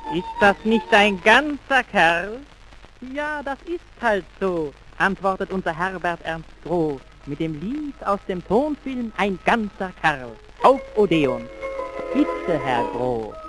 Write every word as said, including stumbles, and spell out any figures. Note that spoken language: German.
Ist das nicht ein ganzer Kerl? Ja, das ist halt so, antwortet unser Herbert Ernst Groh mit dem Lied aus dem Tonfilm Ein ganzer Kerl auf Odeon. Bitte, Herr Groh.